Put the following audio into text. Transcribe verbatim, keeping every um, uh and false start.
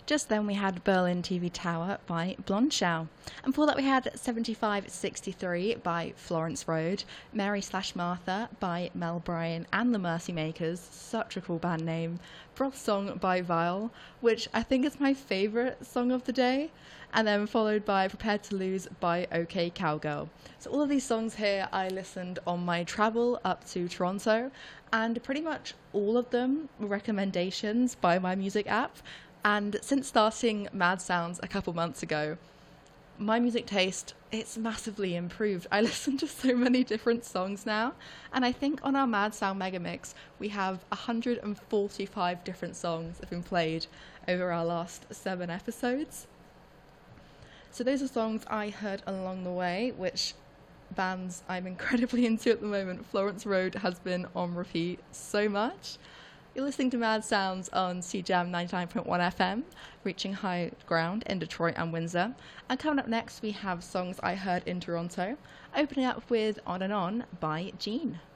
Just then we had Berlin T V Tower by Blondschau. And before that we had seventy-five sixty-three by Florence Road, Mary Slash Martha by Mel Bryan and the Mercy Makers, such a cool band name, Broth Song by Vile, which I think is my favourite song of the day, and then followed by Prepared to Lose by OK Cowgirl. So all of these songs here I listened on my travel up to Toronto, and pretty much all of them were recommendations by my music app. And since starting Mad Sounds a couple months ago, my music taste, it's massively improved. I listen to so many different songs now, and I think on our Mad Sound Megamix we have one hundred forty-five different songs that have been played over our last seven episodes. So those are songs I heard along the way, which bands I'm incredibly into at the moment. Florence Road has been on repeat so much. You're listening to Mad Sounds on C J A M ninety-nine point one F M, reaching high ground in Detroit and Windsor. And coming up next, we have songs I heard in Toronto, opening up with On and On by Jean.